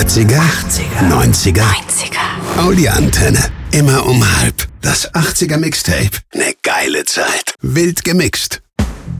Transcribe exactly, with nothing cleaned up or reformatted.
achtziger, neunziger, neunziger. Audio-Antenne. Immer um halb. Das achtziger Mixtape. Ne geile Zeit. Wild gemixt.